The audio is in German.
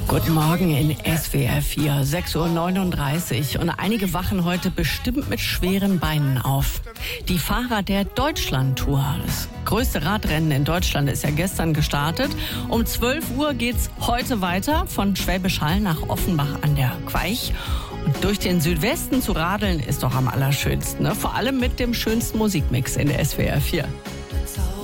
Guten Morgen in SWR 4, 6:39 Uhr. Und einige wachen heute bestimmt mit schweren Beinen auf. Die Fahrer der Deutschland-Tour. Das größte Radrennen in Deutschland ist ja gestern gestartet. Um 12 Uhr geht's heute weiter von Schwäbisch Hall nach Offenbach an der Queich. Und durch den Südwesten zu radeln ist doch am allerschönsten, ne? Vor allem mit dem schönsten Musikmix in der SWR 4.